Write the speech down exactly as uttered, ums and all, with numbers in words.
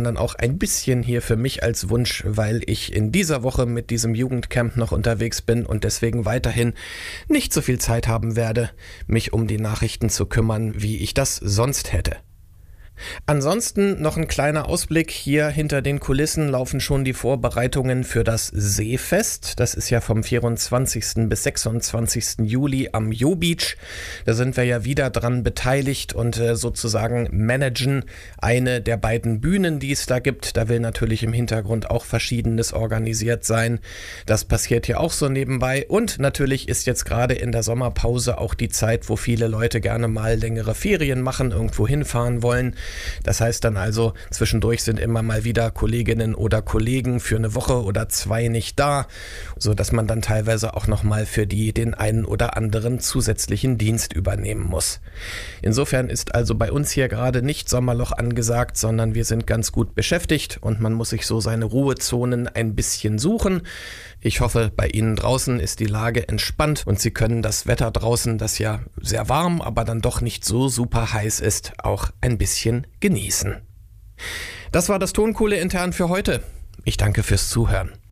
dann auch ein bisschen hier für mich als Wunsch, weil ich in dieser Woche mit diesem Jugendcamp noch unterwegs bin und deswegen weiterhin nicht so viel Zeit haben werde, mich um die Nachrichten zu kümmern, wie ich das sonst hätte. Ansonsten noch ein kleiner Ausblick. Hier hinter den Kulissen laufen schon die Vorbereitungen für das Seefest. Das ist ja vom vierundzwanzigsten bis sechsundzwanzigsten Juli am Jo Beach. Da sind wir ja wieder dran beteiligt und äh, sozusagen managen eine der beiden Bühnen, die es da gibt. Da will natürlich im Hintergrund auch Verschiedenes organisiert sein. Das passiert ja auch so nebenbei. Und natürlich ist jetzt gerade in der Sommerpause auch die Zeit, wo viele Leute gerne mal längere Ferien machen, irgendwo hinfahren wollen. Das heißt dann also, zwischendurch sind immer mal wieder Kolleginnen oder Kollegen für eine Woche oder zwei nicht da, sodass man dann teilweise auch nochmal für die den einen oder anderen zusätzlichen Dienst übernehmen muss. Insofern ist also bei uns hier gerade nicht Sommerloch angesagt, sondern wir sind ganz gut beschäftigt und man muss sich so seine Ruhezonen ein bisschen suchen. Ich hoffe, bei Ihnen draußen ist die Lage entspannt und Sie können das Wetter draußen, das ja sehr warm, aber dann doch nicht so super heiß ist, auch ein bisschen genießen. Das war das Tonkohle intern für heute. Ich danke fürs Zuhören.